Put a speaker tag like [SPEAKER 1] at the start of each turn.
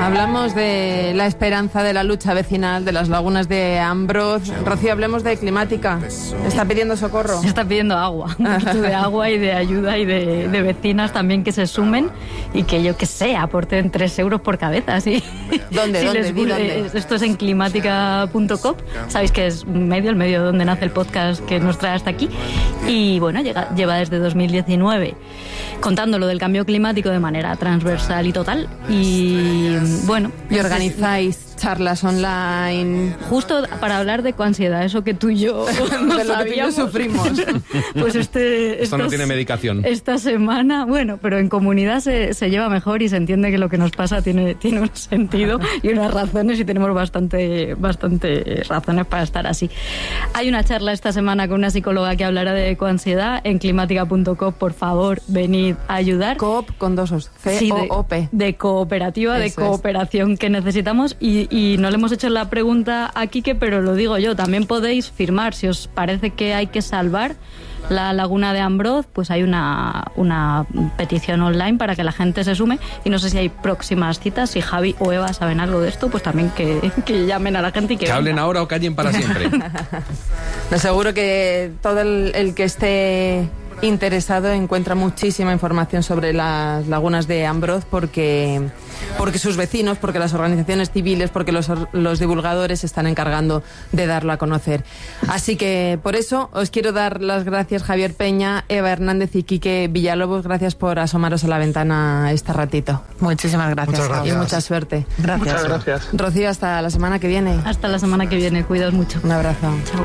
[SPEAKER 1] Hablamos de la esperanza de la lucha vecinal de las lagunas de Ambroz. Rocío, hablemos de Climática. Está pidiendo socorro.
[SPEAKER 2] Está pidiendo agua, un poquito de agua y de ayuda y de vecinas también que se sumen y que yo que sé, aporten 3 euros por cabeza. ¿Sí?
[SPEAKER 1] ¿Dónde? ¿Dónde?
[SPEAKER 2] Esto es en climática.com. Sabéis que es el medio donde nace el podcast que nos trae hasta aquí. Y bueno, lleva desde 2019 contando lo del cambio climático de manera transversal y total. Y bueno,
[SPEAKER 1] y organizáis charlas online
[SPEAKER 2] justo para hablar de coansiedad, eso que tú y yo
[SPEAKER 1] de lo que tú y yo sufrimos.
[SPEAKER 2] Pues
[SPEAKER 3] esto no tiene medicación.
[SPEAKER 2] Esta semana, bueno, pero en comunidad se lleva mejor y se entiende que lo que nos pasa tiene un sentido y unas razones, y tenemos bastante razones para estar así. Hay una charla esta semana con una psicóloga que hablará de coansiedad en climática.com. Por favor, venid a ayudar.
[SPEAKER 1] Coop con 2 O's. C-O-O-P.
[SPEAKER 2] De cooperativa,
[SPEAKER 1] eso
[SPEAKER 2] de cooperación que necesitamos. Y no le hemos hecho la pregunta a Quique, pero lo digo yo, también podéis firmar. Si os parece que hay que salvar la laguna de Ambroz, pues hay una petición online para que la gente se sume, y no sé si hay próximas citas. Si Javi o Eva saben algo de esto, pues también que llamen a la gente y que
[SPEAKER 3] hablen ahora o callen para siempre.
[SPEAKER 1] No, seguro que todo el que esté interesado encuentra muchísima información sobre las lagunas de Ambroz, porque sus vecinos, porque las organizaciones civiles, porque los divulgadores se están encargando de darlo a conocer. Así que por eso os quiero dar las gracias, Javier Peña, Eva Hernández y Quique Villalobos. Gracias por asomaros a la ventana este ratito.
[SPEAKER 4] Muchísimas gracias.
[SPEAKER 1] Muchas gracias. Y mucha suerte.
[SPEAKER 4] Gracias.
[SPEAKER 5] Muchas gracias.
[SPEAKER 1] Rocío, hasta la semana que viene.
[SPEAKER 2] Hasta la semana que viene, cuidaos mucho.
[SPEAKER 1] Un abrazo.
[SPEAKER 2] Chao.